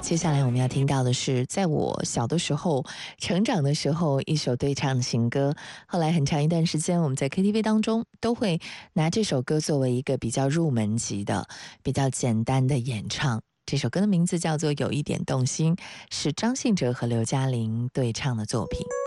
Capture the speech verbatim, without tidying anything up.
接下来我们要听到的是在我小的时候成长的时候一首对唱情歌，后来很长一段时间我们在 K T V 当中都会拿这首歌作为一个比较入门级的比较简单的演唱。这首歌的名字叫做有一点动心，是张信哲和刘嘉玲对唱的作品。